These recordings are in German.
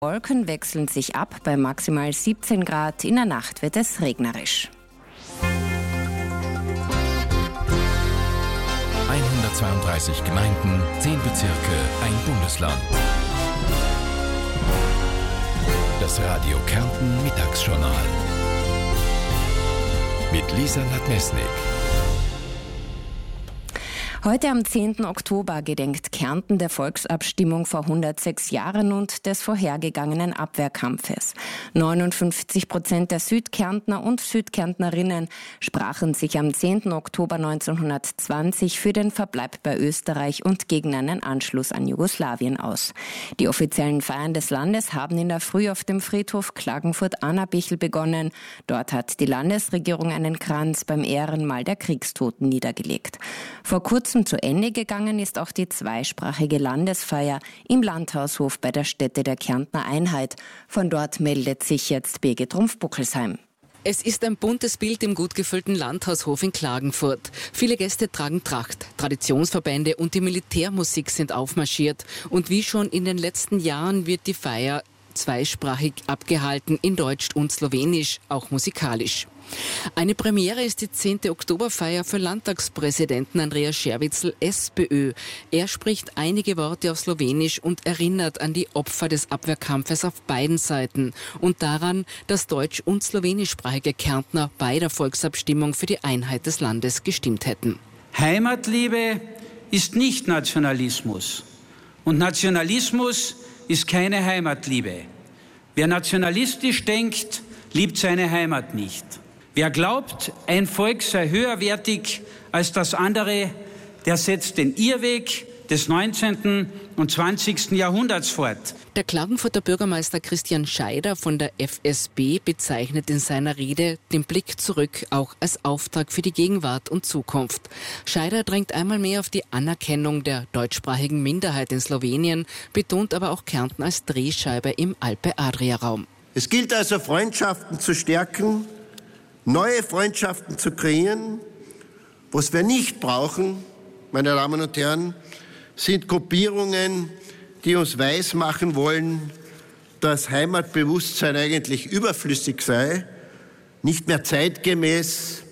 Wolken wechseln sich ab bei maximal 17 Grad. In der Nacht wird es regnerisch. 132 Gemeinden, 10 Bezirke, ein Bundesland. Das Radio Kärnten Mittagsjournal. Mit Lisa Nadmesnik. Heute am 10. Oktober gedenkt Kärnten der Volksabstimmung vor 106 Jahren und des vorhergegangenen Abwehrkampfes. 59% der Südkärntner und Südkärntnerinnen sprachen sich am 10. Oktober 1920 für den Verbleib bei Österreich und gegen einen Anschluss an Jugoslawien aus. Die offiziellen Feiern des Landes haben in der Früh auf dem Friedhof Klagenfurt-Annabichl begonnen. Dort hat die Landesregierung einen Kranz beim Ehrenmal der Kriegstoten niedergelegt. Vor kurzem zu Ende gegangen ist auch die zweisprachige Landesfeier im Landhaushof bei der Stätte der Kärntner Einheit. Von dort meldet sich jetzt Birgit Rumpf-Buckelsheim. Es ist ein buntes Bild im gut gefüllten Landhaushof in Klagenfurt. Viele Gäste tragen Tracht, Traditionsverbände und die Militärmusik sind aufmarschiert. Und wie schon in den letzten Jahren wird die Feier zweisprachig abgehalten, in Deutsch und Slowenisch, auch musikalisch. Eine Premiere ist die 10. Oktoberfeier für Landtagspräsidenten Andreas Scherwitzl, SPÖ. Er spricht einige Worte auf Slowenisch und erinnert an die Opfer des Abwehrkampfes auf beiden Seiten und daran, dass deutsch- und slowenischsprachige Kärntner bei der Volksabstimmung für die Einheit des Landes gestimmt hätten. Heimatliebe ist nicht Nationalismus und Nationalismus ist keine Heimatliebe. Wer nationalistisch denkt, liebt seine Heimat nicht. Wer glaubt, ein Volk sei höherwertig als das andere, der setzt den Irrweg des 19. und 20. Jahrhunderts fort. Der Klagenfurter Bürgermeister Christian Scheider von der FSB bezeichnet in seiner Rede den Blick zurück auch als Auftrag für die Gegenwart und Zukunft. Scheider drängt einmal mehr auf die Anerkennung der deutschsprachigen Minderheit in Slowenien, betont aber auch Kärnten als Drehscheibe im Alpe-Adria-Raum. Es gilt also, Freundschaften zu stärken, neue Freundschaften zu kreieren. Was wir nicht brauchen, meine Damen und Herren, sind Gruppierungen, die uns weismachen wollen, dass Heimatbewusstsein eigentlich überflüssig sei, nicht mehr zeitgemäß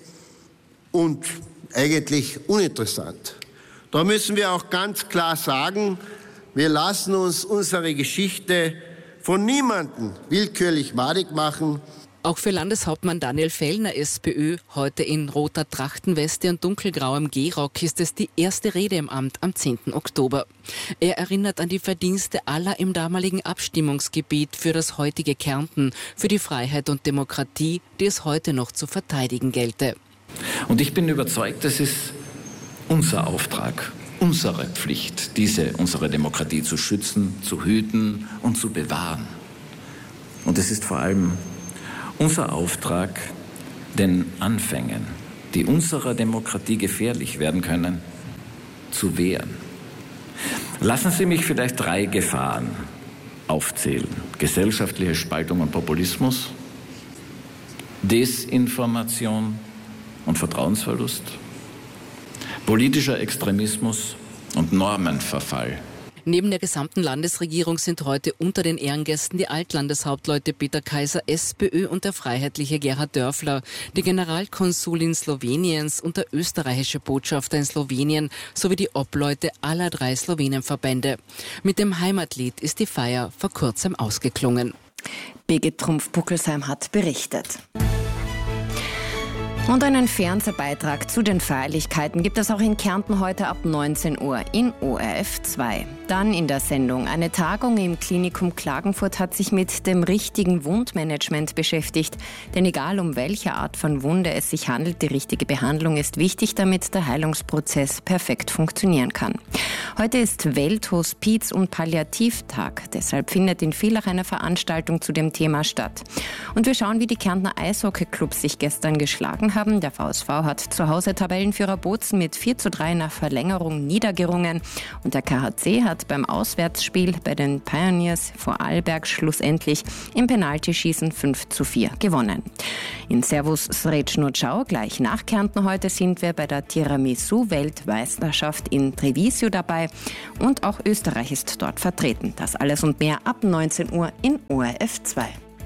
und eigentlich uninteressant. Da müssen wir auch ganz klar sagen, wir lassen uns unsere Geschichte von niemandem willkürlich madig machen. Auch für Landeshauptmann Daniel Fellner, SPÖ, heute in roter Trachtenweste und dunkelgrauem Gehrock, ist es die erste Rede im Amt am 10. Oktober. Er erinnert an die Verdienste aller im damaligen Abstimmungsgebiet für das heutige Kärnten, für die Freiheit und Demokratie, die es heute noch zu verteidigen gelte. Und ich bin überzeugt, es ist unser Auftrag, unsere Pflicht, unsere Demokratie zu schützen, zu hüten und zu bewahren. Und es ist vor allem unser Auftrag, den Anfängen, die unserer Demokratie gefährlich werden können, zu wehren. Lassen Sie mich vielleicht 3 Gefahren aufzählen: gesellschaftliche Spaltung und Populismus, Desinformation und Vertrauensverlust, politischer Extremismus und Normenverfall. Neben der gesamten Landesregierung sind heute unter den Ehrengästen die Altlandeshauptleute Peter Kaiser, SPÖ, und der freiheitliche Gerhard Dörfler, die Generalkonsulin Sloweniens und der österreichische Botschafter in Slowenien sowie die Obleute aller 3 Slowenenverbände. Mit dem Heimatlied ist die Feier vor kurzem ausgeklungen. Birgit Rumpf-Buckelsheim hat berichtet. Und einen Fernsehbeitrag zu den Feierlichkeiten gibt es auch in Kärnten heute ab 19 Uhr in ORF 2. Dann in der Sendung: Eine Tagung im Klinikum Klagenfurt hat sich mit dem richtigen Wundmanagement beschäftigt. Denn egal um welche Art von Wunde es sich handelt, die richtige Behandlung ist wichtig, damit der Heilungsprozess perfekt funktionieren kann. Heute ist Welthospiz- und Palliativtag. Deshalb findet in Villach eine Veranstaltung zu dem Thema statt. Und wir schauen, wie die Kärntner Eishockeyclubs sich gestern geschlagen haben. Der VSV hat zu Hause Tabellenführer Bozen mit 4:3 nach Verlängerung niedergerungen. Und der KHC hat hat beim Auswärtsspiel bei den Pioneers Vorarlberg schlussendlich im Penaltyschießen 5:4 gewonnen. In Servus Srečno Ciao, gleich nach Kärnten heute, sind wir bei der Tiramisu-Weltmeisterschaft in Treviso dabei und auch Österreich ist dort vertreten. Das alles und mehr ab 19 Uhr in ORF 2.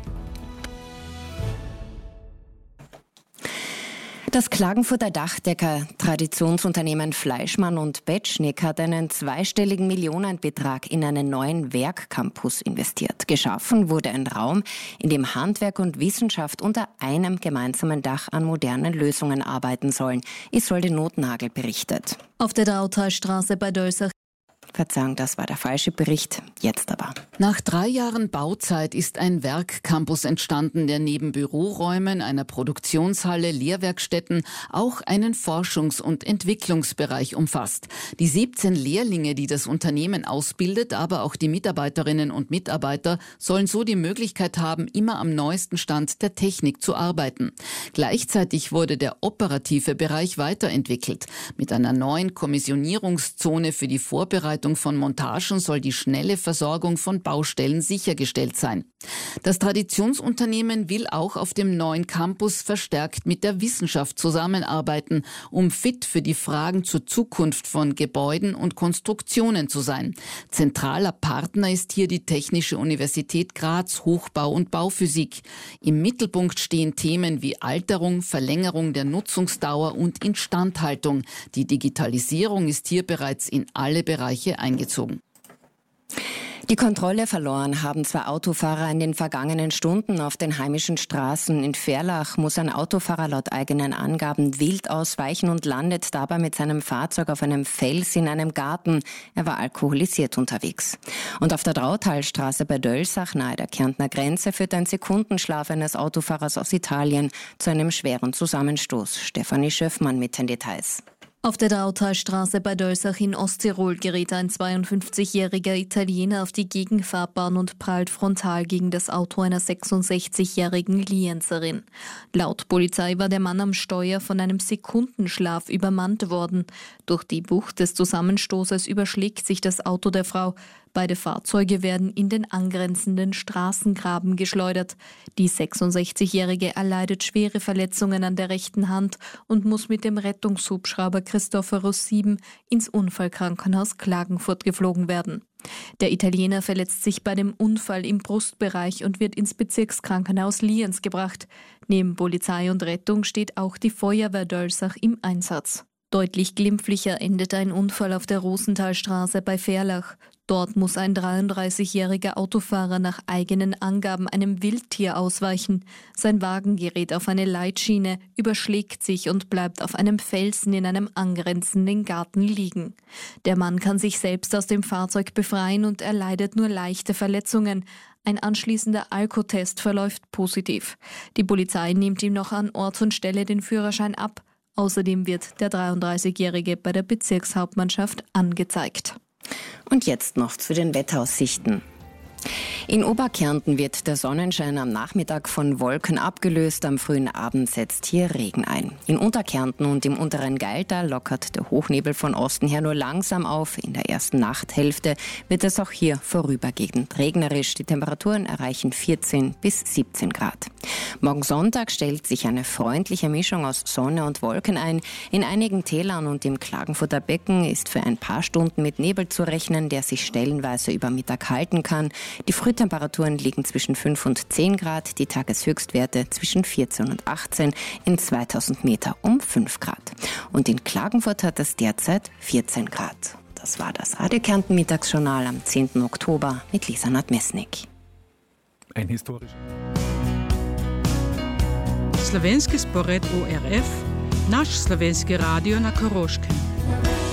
Das Klagenfurter Dachdecker Traditionsunternehmen Fleischmann und Betschnik hat einen zweistelligen Millionenbetrag in einen neuen Werkcampus investiert. Geschaffen wurde ein Raum, in dem Handwerk und Wissenschaft unter einem gemeinsamen Dach an modernen Lösungen arbeiten sollen. Isolde Notnagel berichtet. Auf der Drautalstraße bei Dölsach. Verzeihung, das war der falsche Bericht. Jetzt aber. Nach 3 Jahren Bauzeit ist ein Werkcampus entstanden, der neben Büroräumen, einer Produktionshalle, Lehrwerkstätten auch einen Forschungs- und Entwicklungsbereich umfasst. Die 17 Lehrlinge, die das Unternehmen ausbildet, aber auch die Mitarbeiterinnen und Mitarbeiter, sollen so die Möglichkeit haben, immer am neuesten Stand der Technik zu arbeiten. Gleichzeitig wurde der operative Bereich weiterentwickelt. Mit einer neuen Kommissionierungszone für die Vorbereitung von Montagen soll die schnelle Versorgung von Baustellen sichergestellt sein. Das Traditionsunternehmen will auch auf dem neuen Campus verstärkt mit der Wissenschaft zusammenarbeiten, um fit für die Fragen zur Zukunft von Gebäuden und Konstruktionen zu sein. Zentraler Partner ist hier die Technische Universität Graz, Hochbau und Bauphysik. Im Mittelpunkt stehen Themen wie Alterung, Verlängerung der Nutzungsdauer und Instandhaltung. Die Digitalisierung ist hier bereits in alle Bereiche eingezogen. Die Kontrolle verloren haben 2 Autofahrer in den vergangenen Stunden auf den heimischen Straßen. In Verlach muss ein Autofahrer laut eigenen Angaben wild ausweichen und landet dabei mit seinem Fahrzeug auf einem Fels in einem Garten. Er war alkoholisiert unterwegs. Und auf der Drautalstraße bei Dölsach nahe der Kärntner Grenze führt ein Sekundenschlaf eines Autofahrers aus Italien zu einem schweren Zusammenstoß. Stefanie Schöffmann mit den Details. Auf der Drautalstraße bei Dölsach in Osttirol gerät ein 52-jähriger Italiener auf die Gegenfahrbahn und prallt frontal gegen das Auto einer 66-jährigen Lienzerin. Laut Polizei war der Mann am Steuer von einem Sekundenschlaf übermannt worden. Durch die Wucht des Zusammenstoßes überschlägt sich das Auto der Frau. Beide Fahrzeuge werden in den angrenzenden Straßengraben geschleudert. Die 66-Jährige erleidet schwere Verletzungen an der rechten Hand und muss mit dem Rettungshubschrauber Christophorus 7 ins Unfallkrankenhaus Klagenfurt geflogen werden. Der Italiener verletzt sich bei dem Unfall im Brustbereich und wird ins Bezirkskrankenhaus Lienz gebracht. Neben Polizei und Rettung steht auch die Feuerwehr Dölsach im Einsatz. Deutlich glimpflicher endet ein Unfall auf der Rosenthalstraße bei Verlach. Dort muss ein 33-jähriger Autofahrer nach eigenen Angaben einem Wildtier ausweichen. Sein Wagen gerät auf eine Leitschiene, überschlägt sich und bleibt auf einem Felsen in einem angrenzenden Garten liegen. Der Mann kann sich selbst aus dem Fahrzeug befreien und erleidet nur leichte Verletzungen. Ein anschließender Alkotest verläuft positiv. Die Polizei nimmt ihm noch an Ort und Stelle den Führerschein ab. Außerdem wird der 33-Jährige bei der Bezirkshauptmannschaft angezeigt. Und jetzt noch zu den Wetteraussichten. In Oberkärnten wird der Sonnenschein am Nachmittag von Wolken abgelöst. Am frühen Abend setzt hier Regen ein. In Unterkärnten und im unteren Gailtal lockert der Hochnebel von Osten her nur langsam auf. In der ersten Nachthälfte wird es auch hier vorübergehend regnerisch. Die Temperaturen erreichen 14 bis 17 Grad. Morgen Sonntag stellt sich eine freundliche Mischung aus Sonne und Wolken ein. In einigen Tälern und im Klagenfurter Becken ist für ein paar Stunden mit Nebel zu rechnen, der sich stellenweise über Mittag halten kann. Die Frühtemperaturen liegen zwischen 5 und 10 Grad, die Tageshöchstwerte zwischen 14 und 18, in 2000 Meter um 5 Grad. Und in Klagenfurt hat es derzeit 14 Grad. Das war das Radio Kärnten Mittagsjournal am 10. Oktober mit Lisa Nadmesnik. Ein historischer. Slovenski spored ORF, naš slovenski radio na Koroškem.